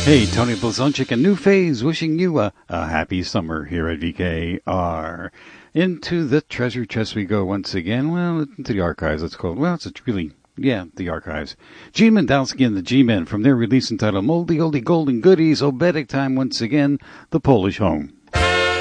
Hey, Tony Blazonczyk and New Phase wishing you a happy summer here at VKR. Into the treasure chest we go once again. Well, into the archives, it's called. Well, it's really, the archives. Gene Mendowski and the G-Men from their release entitled Moldy Oldie Golden Goodies, Obedic Time once again, the Polish Home.